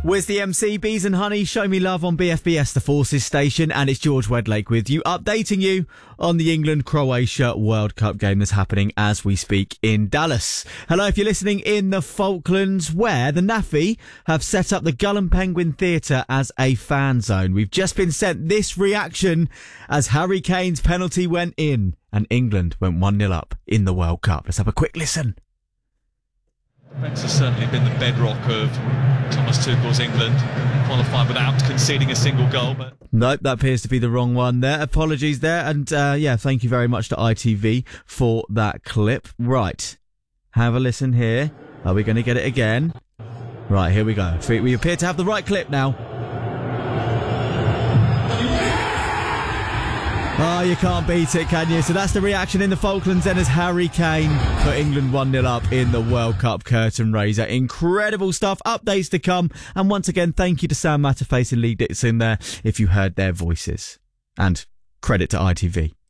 Where's the MC? Bees and Honey, show me love on BFBS, the Forces station, and it's George Wedlake with you, updating you on the England-Croatia World Cup game that's happening as we speak in Dallas. Hello, if you're listening in the Falklands, where the NAFI have set up the Gull and Penguin Theatre as a fan zone. We've just been sent this reaction as Harry Kane's penalty went in and England went 1-0 up in the World Cup. Let's have a quick listen. Defence has certainly been the bedrock of Thomas Tuchel's England, qualified without conceding a single goal. But Nope, that appears to be the wrong one there. Apologies there. And thank you very much to ITV for that clip. Right, have a listen here. Are we going to get it again? Right, here we go. We appear to have the right clip now. Oh, you can't beat it, can you? So that's the reaction in the Falklands then as Harry Kane put England 1-0 up in the World Cup curtain raiser. Incredible stuff. Updates to come. And once again, thank you to Sam Matterface and Lee Dixon there if you heard their voices. And credit to ITV.